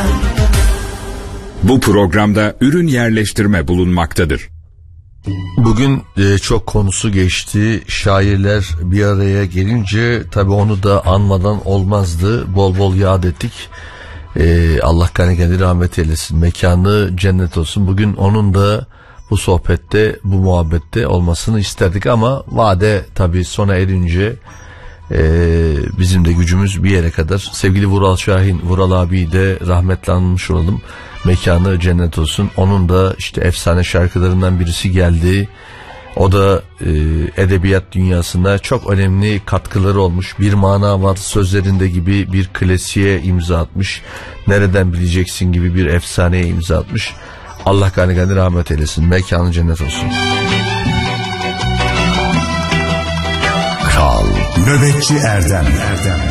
Bu programda ürün yerleştirme bulunmaktadır. Bugün çok konusu geçti. Şairler bir araya gelince tabii onu da anmadan olmazdı. Bol bol yad ettik. Allah gani rahmet eylesin. Mekanı cennet olsun. Bugün onun da bu sohbette, bu muhabbette olmasını isterdik ama vade tabii sona erince bizim de gücümüz bir yere kadar. Sevgili Vural Şahin, Vural abi de rahmetle anılmış olalım. Mekanı cennet olsun. Onun da işte efsane şarkılarından birisi geldi. O da edebiyat dünyasında çok önemli katkıları olmuş. Bir mana var sözlerinde gibi bir klasiğe imza atmış. Nereden bileceksin gibi bir efsaneye imza atmış. Allah gani rahmet eylesin. Mekanı cennet olsun. Kral Nöbetçi Erdem